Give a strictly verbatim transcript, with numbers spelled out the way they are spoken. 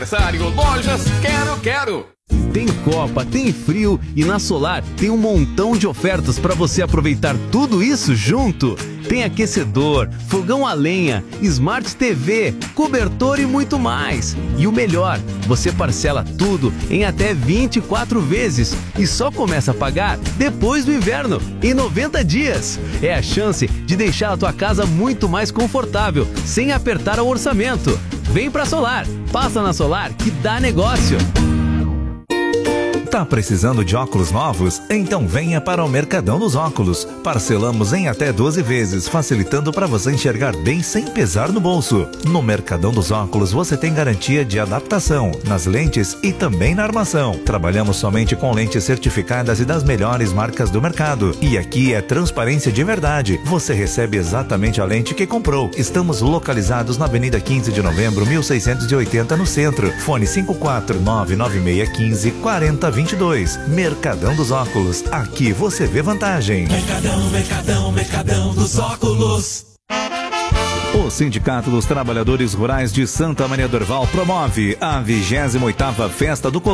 Aniversário Lojas Quero Quero. Tem Copa, tem frio e na Solar tem um montão de ofertas para você aproveitar tudo isso junto. Tem aquecedor, fogão a lenha, Smart T V, cobertor e muito mais. E o melhor, você parcela tudo em até vinte e quatro vezes e só começa a pagar depois do inverno, em noventa dias. É a chance de deixar a tua casa muito mais confortável, sem apertar o orçamento. Vem pra Solar, passa na Solar que dá negócio. Tá precisando de óculos novos? Então venha para o Mercadão dos Óculos. Parcelamos em até doze vezes, facilitando para você enxergar bem sem pesar no bolso. No Mercadão dos Óculos você tem garantia de adaptação nas lentes e também na armação. Trabalhamos somente com lentes certificadas e das melhores marcas do mercado. E aqui é transparência de verdade. Você recebe exatamente a lente que comprou. Estamos localizados na Avenida quinze de novembro, mil seiscentos e oitenta, no centro. Fone cinco quatro nove nove seis um zero quatro zero vinte e dois. Mercadão dos Óculos. Aqui você vê vantagem. Mercadão, Mercadão, Mercadão dos Óculos. O Sindicato dos Trabalhadores Rurais de Santa Maria do Herval promove a vigésima oitava Festa do